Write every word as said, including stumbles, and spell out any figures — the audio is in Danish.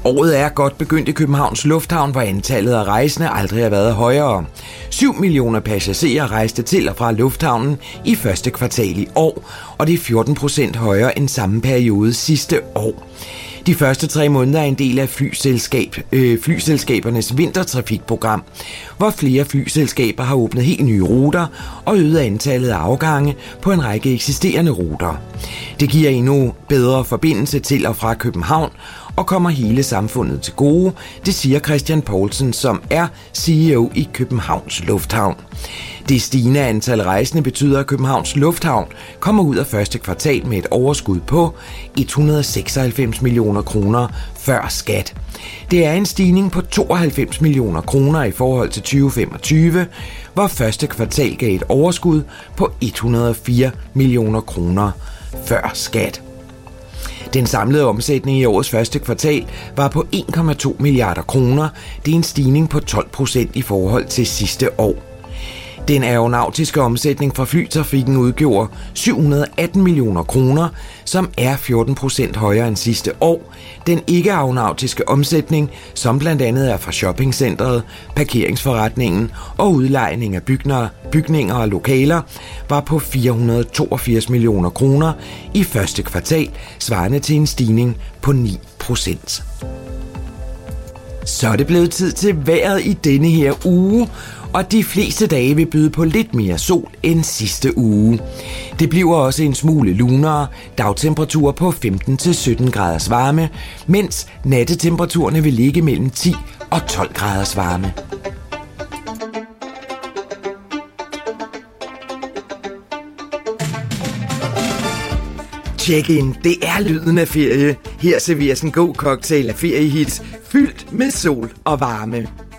Året er godt begyndt i Københavns Lufthavn, hvor antallet af rejsende aldrig har været højere. syv millioner passagerer rejste til og fra lufthavnen i første kvartal i år, og det er fjorten procent højere end samme periode sidste år. De første tre måneder er en del af flyselskab, øh, flyselskabernes vintertrafikprogram, hvor flere flyselskaber har åbnet helt nye ruter og øget antallet af afgange på en række eksisterende ruter. Det giver endnu bedre forbindelse til og fra København og kommer hele samfundet til gode, det siger Christian Poulsen, som er C E O i Københavns Lufthavn. Det stigende antal rejsende betyder, at Københavns Lufthavn kommer ud af første kvartal med et overskud på et hundrede og seksoghalvfems millioner kroner før skat. Det er en stigning på tooghalvfems millioner kroner i forhold til tyve femogtyve, hvor første kvartal gav et overskud på et hundrede og fire millioner kroner før skat. Den samlede omsætning i årets første kvartal var på en komma to milliarder kroner. Det er en stigning på tolv procent i forhold til sidste år. Den aeronautiske omsætning fra flytrafikken udgjorde syv hundrede og atten millioner kroner, som er fjorten procent højere end sidste år. Den ikke-aeronautiske omsætning, som blandt andet er fra shoppingcentret, parkeringsforretningen og udlejning af bygninger, bygninger og lokaler, var på fire hundrede og toogfirs millioner kroner i første kvartal, svarende til en stigning på ni procent. Så er det blevet tid til vejret i denne her uge, og de fleste dage vil byde på lidt mere sol end sidste uge. Det bliver også en smule lunere, dagtemperaturer på femten til sytten graders varme, mens nattetemperaturerne vil ligge mellem ti og tolv graders varme. Check in, det er lyden af ferie. Her serveres en god cocktail af feriehits, fyldt med sol og varme.